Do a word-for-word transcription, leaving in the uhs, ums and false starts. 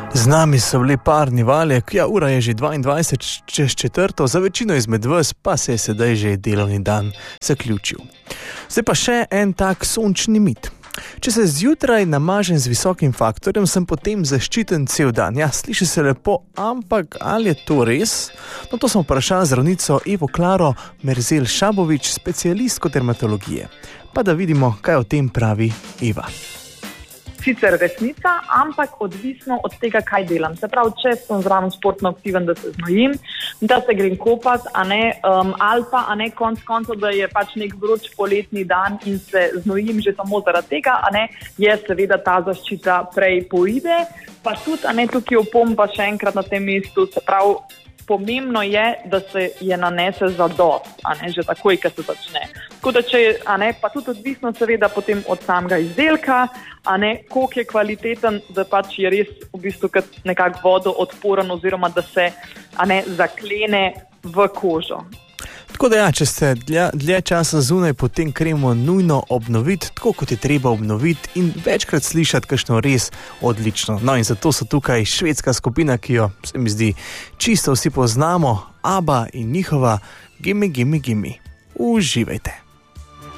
Z nami so bili parni Valjak, ja, ura je že dvaindvajset čez četrto, za večino izmed vas pa se je sedaj že delovni dan zaključil. Zdaj pa še en tak sončni mit. Če se zjutraj namažem z visokim faktorjem, sem potem zaščiten cel dan. Ja, sliši se lepo, ampak ali je to res? No, to sem vprašal zdravnico Evo Klaro Merzel Šabovič, specialistko dermatologije. Pa da vidimo, kaj o tem pravi Eva. Sicer resnica, ampak odvisno od tega, kaj delam. Se pravi, če sem zraven športno aktiven, da se znojim, da se grem kopat, a ne, um, ali pa, a ne, konc koncev, da je pač nek vroč poletni dan in se znojim že samo zaradi tega, a ne, je seveda ta zaščita prej poide. Pa tudi, a ne, tukaj opomba še enkrat na tem mestu, se pravi, pomembno je, da se je nanese zadost, a ne, že takoj, ko se začne. Tako da, če, a ne, pa tudi odvisno seveda potem od samega izdelka, a ne, koliko je kvaliteten, da pač je res v bistvu kot nekako vodoodporen oziroma da se, a ne, zaklene v kožo. Tako da ja, če ste dlje, dlje časa zunaj, potem kremo nujno obnoviti, tako kot je treba obnoviti in večkrat slišati kakšno res odlično. No in zato so tukaj švedska skupina, ki jo, se mi zdi, čisto vsi poznamo, ABBA in njihova Gimme, gimme, gimme. Uživajte.